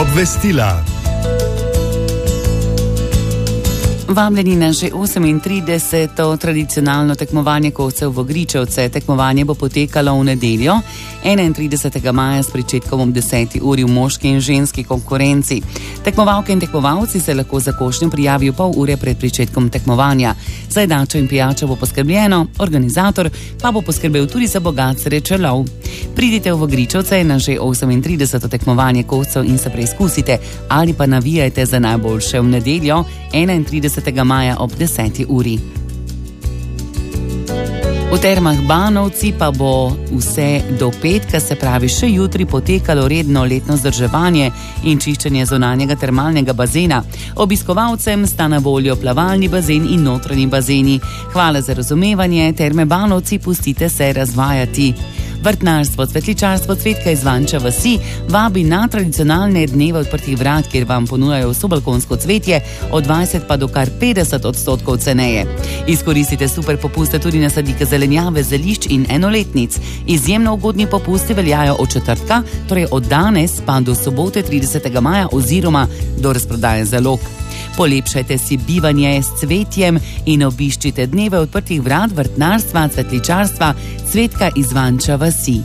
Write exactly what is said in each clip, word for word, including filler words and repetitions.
Obvestila. Vabljeni na že osemintrideseto tradicionalno tekmovanje kovcev v Gričevce. Tekmovanje bo potekalo v nedeljo, enaintridesetega maja s pričetkom ob deseti uri v moški in ženski konkurenci. Tekmovalke in tekmovalci se lahko za košnjo prijavijo pol ure pred pričetkom tekmovanja. Za jedačo in pijačo bo poskrbljeno, organizator pa bo poskrbel tudi za bogat srečelov. Pridite v Gričevce na že osemintrideseto tekmovanje kovcev in se preizkusite ali pa navijajte za najboljše v nedeljo, enaintridesetega maja ob deseti uri. V Termah Banovci pa bo vse do petka, se pravi še jutri, potekalo redno letno vzdrževanje in čiščenje zunanjega termalnega bazena. Obiskovalcem sta na voljo plavalni bazen in notranji bazeni. Hvala za razumevanje, Terme Banovci, pustite se razvajati. Vrtnarstvo, cvetličarstvo Cvetka iz Vanča vasi vabi na tradicionalne dneve odprtih vrat, kjer vam ponujajo vso balkonsko cvetje, od dvajset pa do kar petdeset odstotkov ceneje. Izkoristite super popuste tudi na sadike zelenjave, zelišč in enoletnic. Izjemno ugodni popusti veljajo od četrtka, torej od danes pa do sobote tridesetega maja oziroma do razprodaje zalog. Polepšajte si bivanje s cvetjem in obiščite dneve odprtih vrat vrtnarstva, cvetličarstva Cvetka iz Vanča vasi.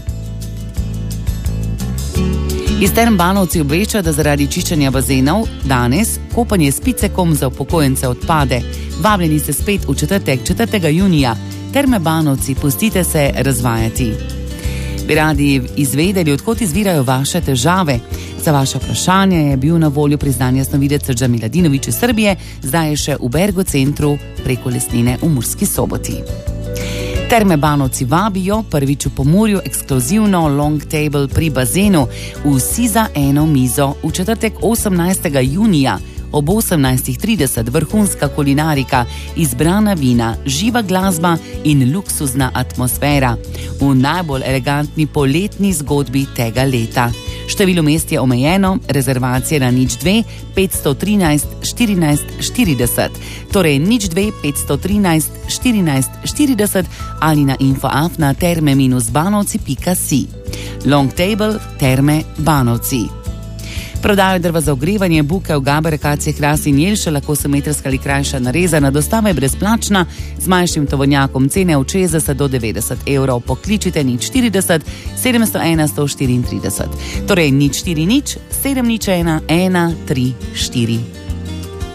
Iz Term Banovci obvešča, da zaradi čiščenja bazenov danes kopanje s picekom za upokojence odpade. Vabljeni ste spet v četrtek, četrtega junija. Terme Banovci, pustite se razvajati. Bi radi izvedeli, odkot izvirajo vaše težave? Za vaše vprašanje je bil na voljo priznanja snovidec Srđan Miladinović iz Srbije, zdaj je še v Bergo centru preko Lesnine v Murski Soboti. Terme Banovci vabijo prvič v Pomurju ekskluzivno long table pri bazenu, vsi za eno mizo, v četrtek osemnajstega junija. Ob osemnajstih trideset vrhunska kulinarika, izbrana vina, živa glasba in luksuzna atmosfera v najbolj elegantni poletni zgodbi tega leta. Število mest je omejeno, rezervacije na nič dve petsto trinajst štirinajst štirideset, torej nič dve petsto trinajst štirinajst štirideset ali na info afna terme banovci pika si. Long table Terme Banovci. Prodajo drva za ogrevanje, buke, ugabe, rekacije, hrast in jelše, lahko so metrska ali krajša narezana, dostava je brezplačna, z manjšim tovornjakom cene od šestdeset do devetdeset evrov. Pokličite nič štirideset sedemsto ena sto štiriintrideset. Torej nič štiri nič sedem nič ena ena tri štiri.